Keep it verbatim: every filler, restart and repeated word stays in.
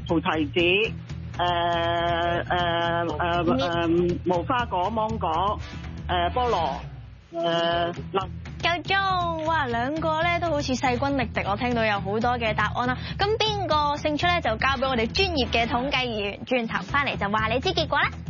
菩提子，誒誒誒誒無花果、芒果，誒菠蘿，誒林。 夠鐘！哇，兩個咧都好似勢均力敵，我聽到有好多嘅答案啦。咁邊個勝出咧，就交俾我哋專業嘅統計員，轉頭翻嚟就話你知結果啦。